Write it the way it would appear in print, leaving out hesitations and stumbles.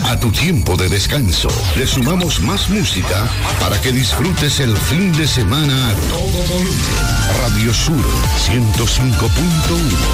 A tu tiempo de descanso, le sumamos más música para que disfrutes el fin de semana a todo volumen. Radio Sur 105.1